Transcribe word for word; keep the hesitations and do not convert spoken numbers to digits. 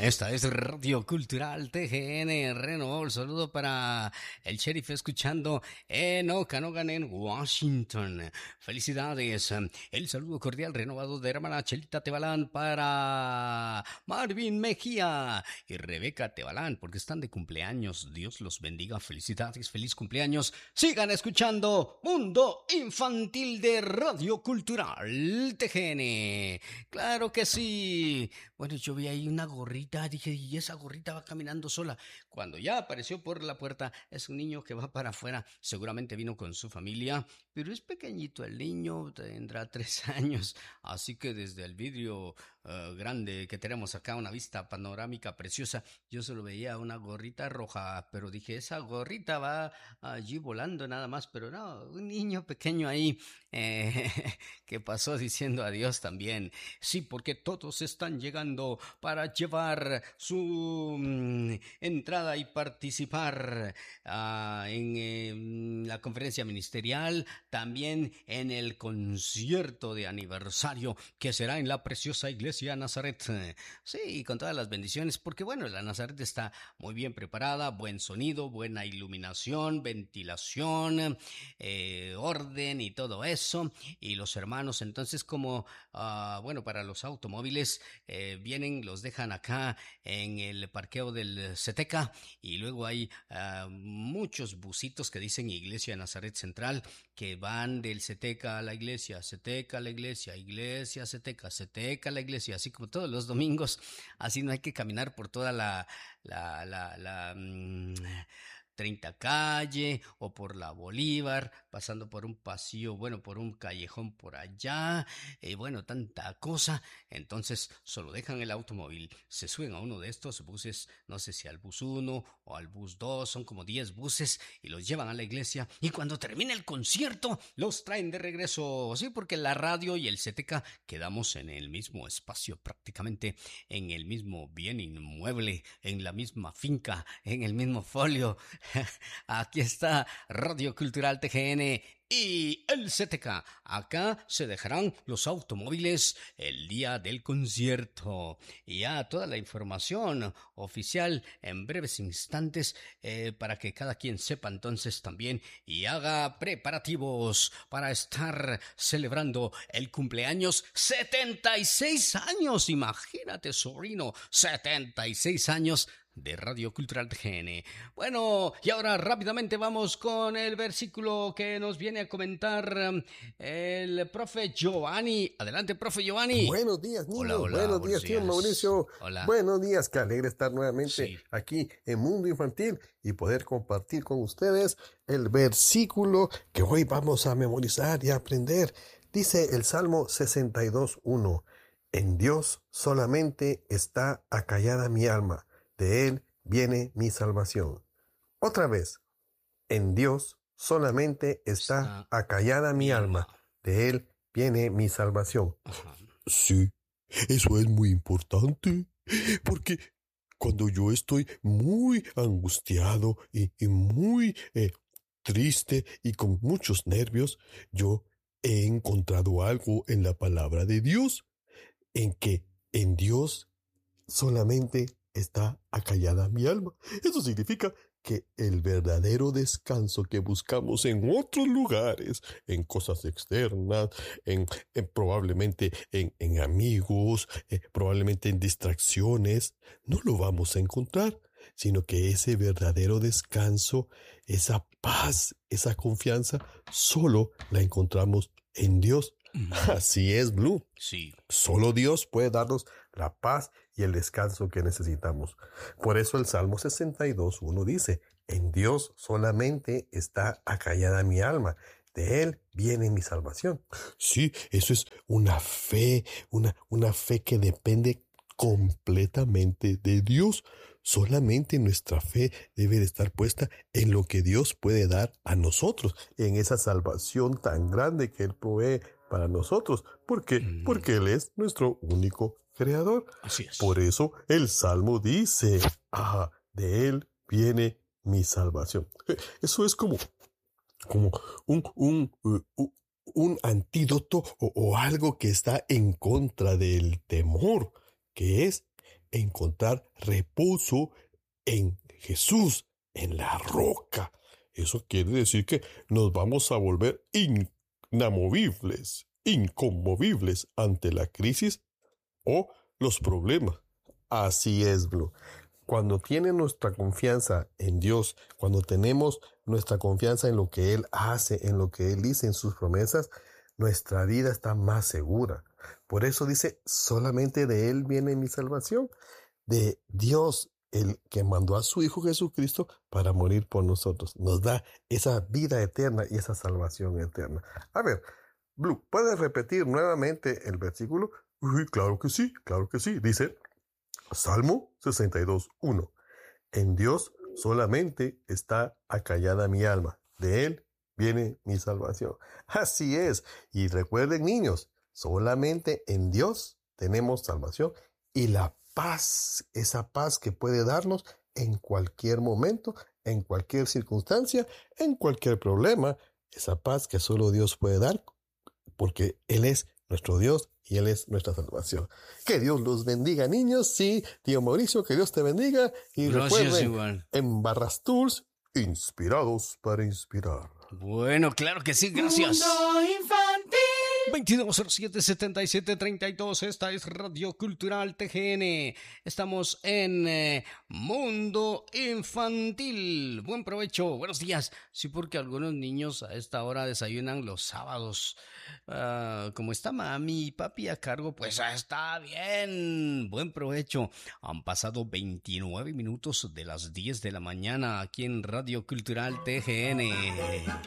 Esta es Radio Cultural T G N Reno. El saludo para el sheriff escuchando en Okanogan, en Washington. Felicidades. El saludo cordial renovado de hermana Chelita Tebalán para Marvin Mejía y Rebeca Tebalán, porque están de cumpleaños. Dios los bendiga. Felicidades, feliz cumpleaños. Sigan escuchando Mundo Infantil de Radio Cultural T G N. Claro que sí. Bueno, yo vi ahí una gorrita, dije, y esa gorrita va caminando sola. Cuando ya apareció por la puerta, es un niño que va para afuera. Seguramente vino con su familia, pero es pequeñito el niño, tendrá tres años. Así que desde el vidrio uh, grande que tenemos acá, una vista panorámica preciosa, yo solo veía una gorrita roja, pero dije, esa gorrita va allí volando nada más, pero no, un niño pequeño ahí eh, que pasó diciendo adiós también. Sí, porque todos están llegando para llevar su mm, entrada y participar uh, en eh, la conferencia ministerial, también en el concierto de aniversario que será en la preciosa iglesia Nazaret. Sí, con todas las bendiciones, porque bueno, la Nazaret está muy bien preparada, buen sonido, buena iluminación, ventilación, eh, orden y todo eso. Y los hermanos, entonces, como uh, bueno, para los automóviles, eh, vienen, los dejan acá en el parqueo del Ceteca y luego hay uh, muchos busitos que dicen Iglesia Nazaret Central, que van del Ceteca a la iglesia, Ceteca a la iglesia, iglesia, Ceteca, Ceteca a la iglesia, así como todos los domingos. Así no hay que caminar por toda la la la, la mmm, treinta calle o por la Bolívar, pasando por un pasillo, bueno, por un callejón por allá, y eh, bueno, tanta cosa. Entonces solo dejan el automóvil, se suben a uno de estos buses, no sé si al bus uno o al bus dos, son como diez buses, y los llevan a la iglesia, y cuando termina el concierto los traen de regreso. Sí, porque la radio y el C T K quedamos en el mismo espacio, prácticamente en el mismo bien inmueble, en la misma finca, en el mismo folio. Aquí está Radio Cultural T G N y el C T K. Acá se dejarán los automóviles el día del concierto. Y ya toda la información oficial en breves instantes eh, para que cada quien sepa entonces también y haga preparativos para estar celebrando el cumpleaños. setenta y seis años, imagínate, sobrino, setenta y seis años de Radio Cultural T G N. Bueno, y ahora rápidamente vamos con el versículo que nos viene a comentar um, el profe Giovanni. Adelante, profe Giovanni. Buenos días, niños. Hola, hola, buenos días, tío Mauricio. Hola. Buenos días, qué alegre estar nuevamente sí. aquí en Mundo Infantil y poder compartir con ustedes el versículo que hoy vamos a memorizar y a aprender. Dice el Salmo sesenta y dos, uno. En Dios solamente está acallada mi alma. De Él viene mi salvación. Otra vez, en Dios solamente está acallada mi alma. De Él viene mi salvación. Sí, eso es muy importante, porque cuando yo estoy muy angustiado y, y muy eh, triste y con muchos nervios, yo he encontrado algo en la palabra de Dios, en que en Dios solamente está acallada mi alma. Eso significa que el verdadero descanso que buscamos en otros lugares, en cosas externas, en, en probablemente en, en amigos, eh, probablemente en distracciones, no lo vamos a encontrar, sino que ese verdadero descanso, esa paz, esa confianza, solo la encontramos en Dios. Así es, Blue. Sí. Solo Dios puede darnos la paz y el descanso que necesitamos. Por eso el Salmo sesenta y dos, uno dice, en Dios solamente está acallada mi alma. De Él viene mi salvación. Sí, eso es una fe, una, una fe que depende completamente de Dios. Solamente nuestra fe debe de estar puesta en lo que Dios puede dar a nosotros, en esa salvación tan grande que Él provee para nosotros. ¿Por qué? Mm. Porque Él es nuestro único creador. Así es. Por eso el Salmo dice, ah, de Él viene mi salvación. Eso es como, como un, un, un, un antídoto o, o algo que está en contra del temor, que es encontrar reposo en Jesús, en la roca. Eso quiere decir que nos vamos a volver inamovibles, inconmovibles ante la crisis o los problemas. Así es, Blue. Cuando tiene nuestra confianza en Dios, cuando tenemos nuestra confianza en lo que Él hace, en lo que Él dice, en sus promesas, nuestra vida está más segura. Por eso dice, solamente de Él viene mi salvación. De Dios, el que mandó a su Hijo Jesucristo para morir por nosotros. Nos da esa vida eterna y esa salvación eterna. A ver, Blue, ¿puedes repetir nuevamente el versículo? Uy, claro que sí, claro que sí. Dice, Salmo sesenta y dos, uno. En Dios solamente está acallada mi alma. De Él viene mi salvación. Así es. Y recuerden, niños, solamente en Dios tenemos salvación y la paz, esa paz que puede darnos en cualquier momento, en cualquier circunstancia, en cualquier problema. Esa paz que solo Dios puede dar porque Él es nuestro Dios y Él es nuestra salvación. Que Dios los bendiga, niños. Sí, tío Mauricio, que Dios te bendiga. Y gracias, recuerden, igual. En Barras Tools, inspirados para inspirar. Bueno, claro que sí, gracias. veintidós cero siete setenta y siete treinta y dos, esta es Radio Cultural T G N. Estamos en eh, Mundo Infantil. Buen provecho, buenos días. Sí, porque algunos niños a esta hora desayunan los sábados. Uh, como está mami y papi a cargo, pues está bien. Buen provecho. Han pasado veintinueve minutos de las diez de la mañana aquí en Radio Cultural T G N.